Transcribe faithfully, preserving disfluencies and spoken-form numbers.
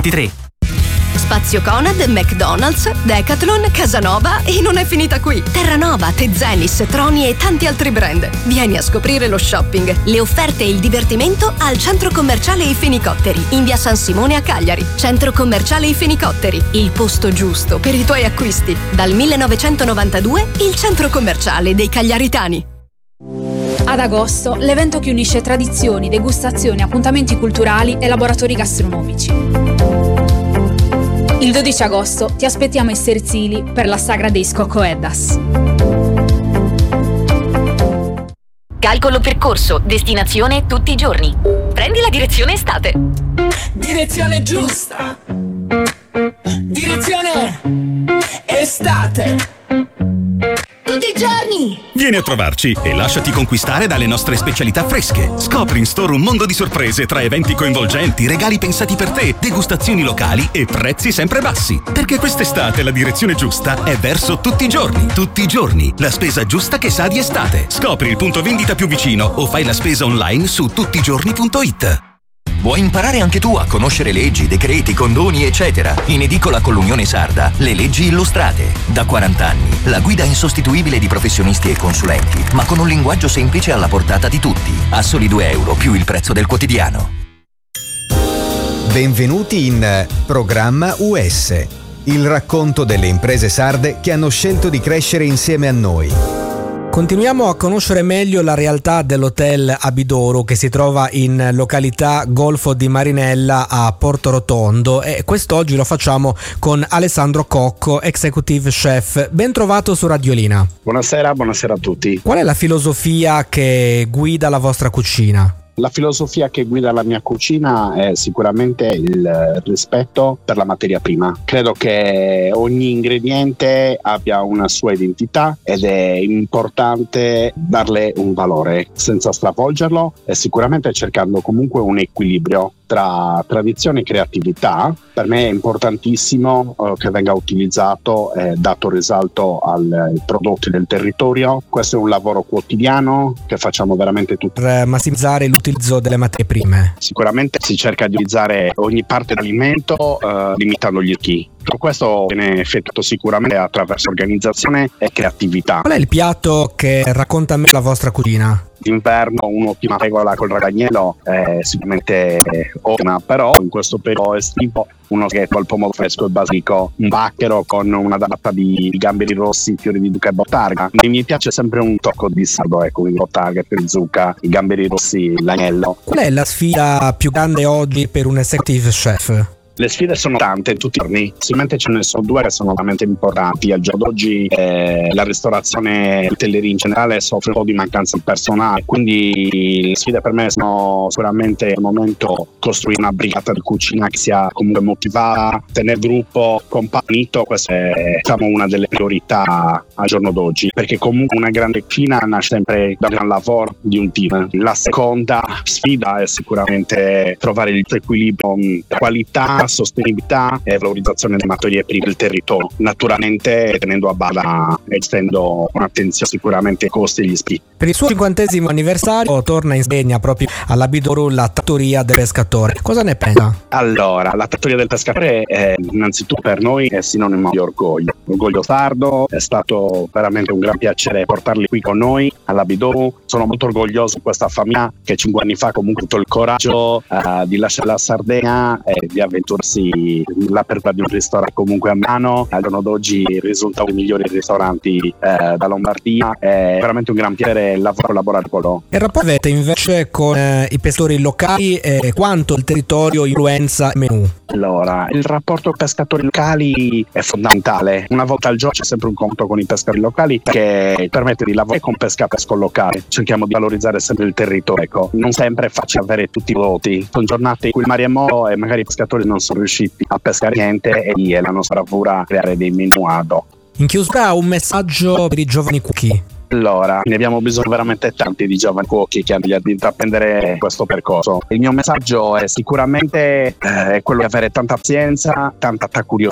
ventitré. Spazio Conad, McDonald's, Decathlon, Casanova e non è finita qui. Terranova, Tezenis, Troni e tanti altri brand. Vieni a scoprire lo shopping, le offerte e il divertimento al Centro Commerciale I Fenicotteri, in via San Simone a Cagliari. Centro Commerciale I Fenicotteri, il posto giusto per i tuoi acquisti. Dal millenovecentonovantadue, il Centro Commerciale dei Cagliaritani. Ad agosto, l'evento che unisce tradizioni, degustazioni, appuntamenti culturali e laboratori gastronomici. Il dodici agosto ti aspettiamo a Sterzili per la sagra dei Scoccoeddas. Calcolo percorso, destinazione tutti i giorni. Prendi la direzione estate. Direzione giusta. Direzione estate. Tutti i giorni! Vieni a trovarci e lasciati conquistare dalle nostre specialità fresche. Scopri in store un mondo di sorprese tra eventi coinvolgenti, regali pensati per te, degustazioni locali e prezzi sempre bassi. Perché quest'estate la direzione giusta è verso tutti i giorni. Tutti i giorni, la spesa giusta che sa di estate. Scopri il punto vendita più vicino o fai la spesa online su tuttigiorni punto it. Vuoi imparare anche tu a conoscere leggi, decreti, condoni, eccetera? In edicola con l'Unione Sarda, le leggi illustrate. Da quaranta anni, la guida insostituibile di professionisti e consulenti, ma con un linguaggio semplice alla portata di tutti. A soli due euro più il prezzo del quotidiano. Benvenuti in Programma U S, il racconto delle imprese sarde che hanno scelto di crescere insieme a noi. Continuiamo a conoscere meglio la realtà dell'hotel Abidoro che si trova in località Golfo di Marinella a Porto Rotondo, e quest'oggi lo facciamo con Alessandro Cocco, executive chef. Ben trovato su Radiolina. Buonasera, buonasera a tutti. Qual è la filosofia che guida la vostra cucina? La filosofia che guida la mia cucina è sicuramente il rispetto per la materia prima. Credo che ogni ingrediente abbia una sua identità ed è importante darle un valore senza stravolgerlo e sicuramente cercando comunque un equilibrio tra tradizione e creatività. Per me è importantissimo uh, che venga utilizzato e dato risalto ai prodotti del territorio. Questo è un lavoro quotidiano che facciamo veramente tutti. Per massimizzare l'utilizzo delle materie prime. Sicuramente si cerca di utilizzare ogni parte dell'alimento uh, limitando gli rischi. Tutto questo viene effettuato sicuramente attraverso organizzazione e creatività. Qual è il piatto che racconta a me la vostra cucina? D'inverno un'ottima regola col ragagnello è sicuramente ottima, però in questo periodo estivo uno spaghetto al pomodoro fresco e basilico, un bacchero con una data di gamberi rossi, fiori di zucca e bottarga. Mi piace sempre un tocco di sardo, ecco, i bottarga, fiori di zucca, i gamberi rossi, l'agnello. Qual è la sfida più grande oggi per un executive chef? Le sfide sono tante tutti i giorni, sicuramente ce ne sono due che sono veramente importanti. Al giorno d'oggi eh, la ristorazione, l'hotelleria in generale soffre un po' di mancanza di personale, quindi le sfide per me sono sicuramente al momento costruire una brigata di cucina che sia comunque motivata, tenere gruppo compatito. Questa è, diciamo, una delle priorità al giorno d'oggi, perché comunque una grande cucina nasce sempre dal gran lavoro di un team. La seconda sfida è sicuramente trovare il equilibrio tra qualità, sostenibilità e valorizzazione delle materie prime del territorio, naturalmente tenendo a bada e estendo un'attenzione sicuramente ai costi e agli sprechi. Per il suo cinquantesimo anniversario torna in Sardegna proprio all'Abidoro la trattoria del pescatore. Cosa ne pensa? Allora, la trattoria del pescatore è, innanzitutto per noi è sinonimo di orgoglio, orgoglio sardo. È stato veramente un gran piacere portarli qui con noi all'Abidoro. Sono molto orgoglioso di questa famiglia che cinque anni fa comunque ha avuto il coraggio uh, di lasciare la Sardegna e di avventurarsi l'apertura di un ristorante comunque a Milano. Al giorno d'oggi risulta uno dei migliori ristoranti eh, da Lombardia. È veramente un gran piacere lavorare collaborare con loro. E rapporto avete invece con eh, i pescatori locali e quanto il territorio influenza il menù? Allora, il rapporto con i pescatori locali è fondamentale. Una volta al giorno c'è sempre un conto con i pescatori locali che permette di lavorare con pesca pesco locale. Cerchiamo di valorizzare sempre il territorio. Ecco, non sempre è facile avere tutti i voti. Sono giornate in cui il mare è morto e magari i pescatori non sono riusciti a pescare niente, e lì è la nostra bravura creare dei menu ad hoc. In chiusura un messaggio per i giovani cuochi. Allora, ne abbiamo bisogno veramente tanti di giovani cuochi che hanno voglia di intraprendere questo percorso. Il mio messaggio è sicuramente eh, quello di avere tanta pazienza, tanta curiosità